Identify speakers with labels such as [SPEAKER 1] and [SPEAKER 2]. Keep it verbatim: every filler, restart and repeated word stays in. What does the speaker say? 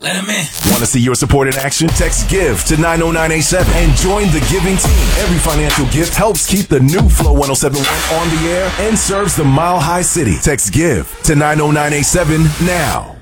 [SPEAKER 1] Let him in.
[SPEAKER 2] Want to see your support in action? Text GIVE to nine oh nine eight seven and join the giving team. Every financial gift helps keep the new Flow one oh seven point one on the air and serves the Mile High City. Text GIVE to nine oh nine eight seven now.